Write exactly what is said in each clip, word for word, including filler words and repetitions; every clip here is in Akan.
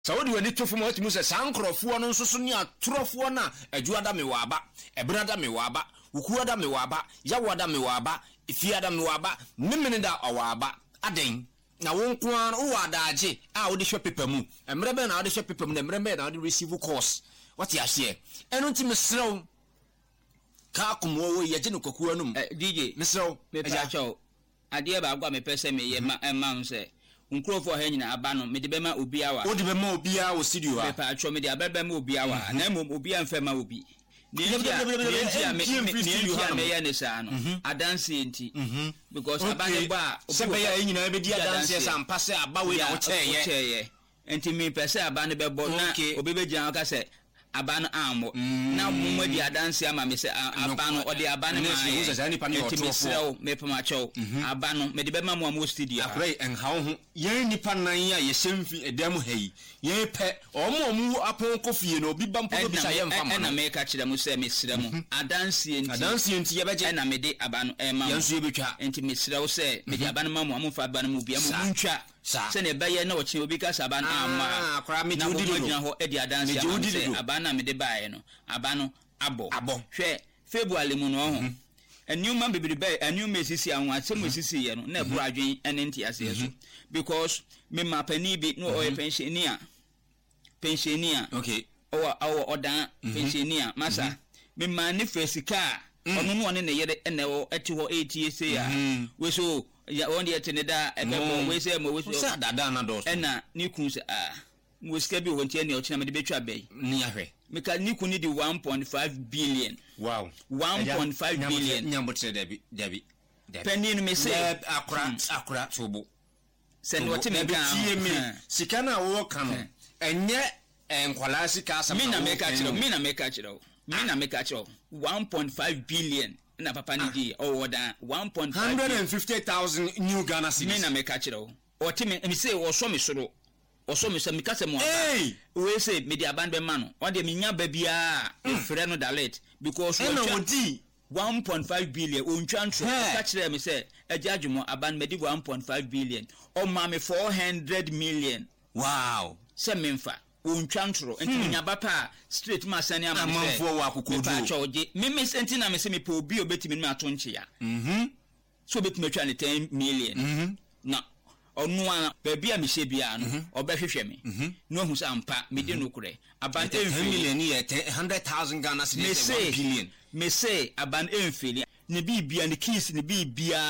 So what do we need to from what you say sankrofo no nso so ne atrofo na adwuada me waba ebrada me waba ukuada me waba yawada me waba ifiada me waba memene da owaba aden na wonko an wo adaje a wo de hwe paper mu emre be na wo de hwe paper mu na emre be na wo de receive course what ya share eno nti mesrew ka komo wo ye je no kokuwa num D J mesrew me pa cho ade ba agwa me pese me ye ma emma se nkrofo ha nyina aba no me de bema obi awa wo de bema obi a wo studio a me pa cho me de abeba obi awa na mom obi anfa ma obi ni ntia me ntia me ya ne sa no adanse enti because abane ba sebe ya nyina be di adanse sa mpase aba we na wo cheye enti me pese abane be bo na obi be gian ka se abano ammo na mumma di adanse ama me se abano odi abano ma enti me sew me pama cho abano me de be ma mo studio akrai en ha ho yen nipa nan ya ye semfi edam hayi yen pe omo mu apon kofie no obi bampo bi sa ye mfa ma na me ka kire mu se me sire mu adanse enti adanse enti ye beje na me de abano e ma yanso ye betwa enti me sire wo se me de abano ma mo amfa abano mu bia mu ntwa se ne baye na wo chi obi ka sabano ama akra me na wo gyina ho e de adanse ama abano me de baye no abano abo abo hwe February mu no ho enuma bibiri baye enuma esisi anwa asem esisi ye no na ebro adwen ene nti ase yeso because me mapani bi no oye pensioner pensioner okay o o odan pensioner masa me mani fesika ono no ne ne yere ene wo eti ho eight years ya we so ya on de eti ne da ebe mo we say mo we so sa dada na do ena ni kun se ah mo sika bi ho ntia ne o china me de betwa bay ni ahwe me ka ni kun ni di one point five billion wow one point five billion nyambo tere dabi dabi penny no me say akura akura sobo send what me kan sika na wo kan enye enkwala sika asama me na me ka chiro me na me ka chiro me na me ka chiro one point five billion na papa ni di o da one point five one hundred fifty thousand new Ghana cedis me na me ka chiro o ti me me say wo so me soro o so me say me ka se mo hey we say me di aban be ma no o de me nya ba bia e frɛ no dalet because wo di one point five billion o ntwa ntro ka kire me say ajajumo aban me di one point five billion o ma me four hundred million wow se me mfa o ntwa ntro enti nya ba pa straight ma sane am me say amfo wa kokodu pa choje me me senti na me se me pe obi obetimi me ato nche ya mhm so obetimi atwa ne ten million mhm na onu a baby a me hye bia no obehwehwe me no hu sa mpa me di no kure aban ten million ye one hundred thousand Ghana cedis one billion me say aban enfili ne bibia ne keys ne bibia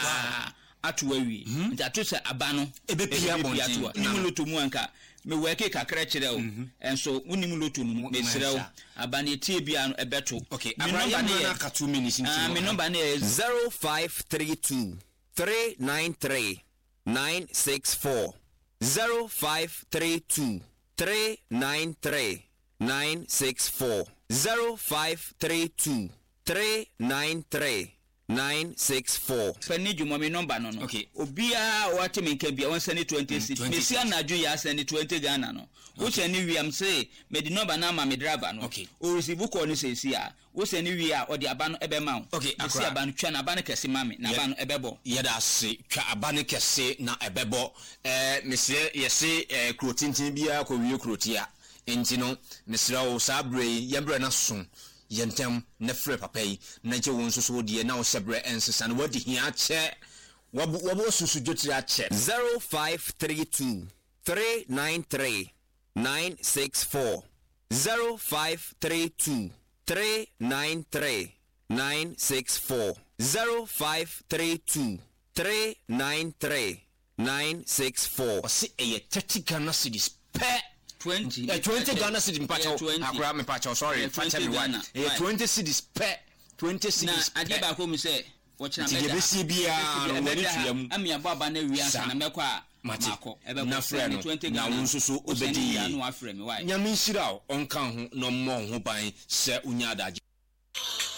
atu awi nti atu se abano ebepia bonti ni mu loto mu anka me weke kakra kire o enso woni mu loto mu me srew abane tie bia no ebeto okay abaya na ka two minutes nti ah me number na zero five three two three nine three nine six four zero five three two three nine three nine six four zero five three two three nine three nine six four. Fani jumo me number no no. Okay. Obia wati me nka bia won send twenty cedis. Me sia na ju ya send twenty Ghana no. Wo send wi am say me di number na ma me driver no. Okay. O receive call ni say sia. Wo send wi a o di aba no ebe ma wo. Okay. Me sia aba no twa na aba no kese ma me na aba no ebebo. Ye da se twa aba no kese na ebebo. Eh me se ye se eh krotintin bia ko wie krotia. Enti no me sra wo sabre ye bre na so. Yentem ne frɛ papa yi na je won soso de na wo sebre ensesa na wadi hia che wabo wabo susu jotiri a che zero five three two three nine three nine six four zero five three two three nine three nine six four zero five three two three nine three nine six four. O se eye thirty Ghana cedis pe twenty eh twenty Ghana cedis mpacho akura me pacho sorry facha me one eh twenty cedis pe twenty cedis na ade ba ko mi say wo kina beda be si bia no woni tuam am ya baba na wi ansa na mekọ a mako na frɛ no na won soso obedi ya no afrɛ me why nyame nhira onka ho no mmɔ ho ban sɛ unya adaje